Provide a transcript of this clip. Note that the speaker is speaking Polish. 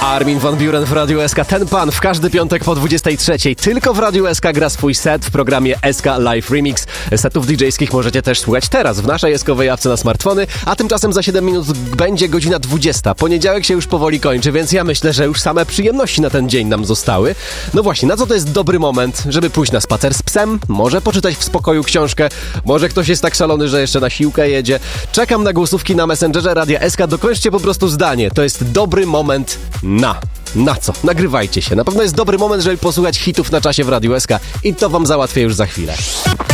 Armin van Buuren w Radiu SK. Ten pan w każdy piątek po 23:00 tylko w Radiu SK gra swój set w programie SK Live Remix. Setów DJ-skich możecie też słuchać teraz w naszej SK-owej apce na smartfony, a tymczasem za 7 minut będzie godzina 20. Poniedziałek się już powoli kończy, więc ja myślę, że już same przyjemności na ten dzień nam zostały. No właśnie, na co to jest dobry moment, żeby pójść na spacer z psem, może poczytać w spokoju książkę, może ktoś jest tak szalony, że jeszcze na siłkę jedzie. Czekam na głosówki na Messengerze Radia SK, dokończcie po prostu zdanie. To jest dobry moment na co? Nagrywajcie się. Na pewno jest dobry moment, żeby posłuchać hitów na czasie w Radiu SK i to wam załatwię już za chwilę.